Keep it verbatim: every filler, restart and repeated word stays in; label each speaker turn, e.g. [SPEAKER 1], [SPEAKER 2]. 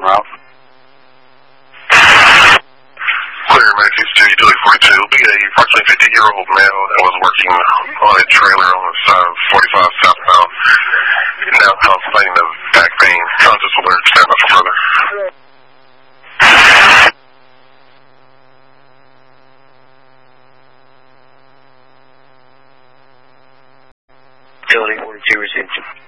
[SPEAKER 1] route.
[SPEAKER 2] Clear, Matthews to Utility forty-two. Be a approximately fifty-year-old male that was working on a trailer on the side of forty-five southbound. Now complaining of back pain. Conscious alert. Stand up for further.
[SPEAKER 1] Utility forty-two received.